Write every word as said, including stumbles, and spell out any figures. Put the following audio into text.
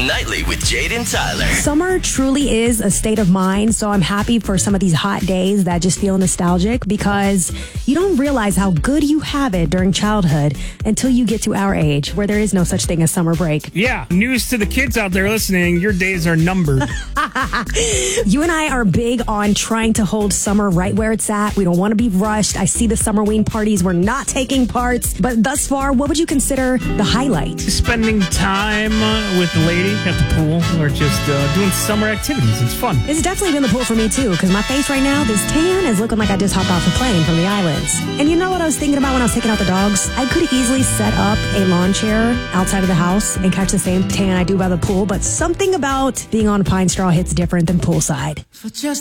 Nightly with Jade and Tyler. Summer truly is a state of mind, so I'm happy for some of these hot days that just feel nostalgic because you don't realize how good you have it during childhood until you get to our age where there is no such thing as summer break. Yeah, news to the kids out there listening, your days are numbered. You and I are big on trying to hold summer right where it's at. We don't want to be rushed. I see the Summerween parties. We're not taking parts. But thus far, what would you consider the highlight? Spending time uh, with the lady at the pool or just uh, doing summer activities. It's fun. It's definitely been the pool for me, too, because my face right now, this tan is looking like I just hopped off a plane from the islands. And you know what I was thinking about when I was taking out the dogs? I could have easily set up a lawn chair outside of the house and catch the same tan I do by the pool, but something about being on pine straw hits different than poolside. For just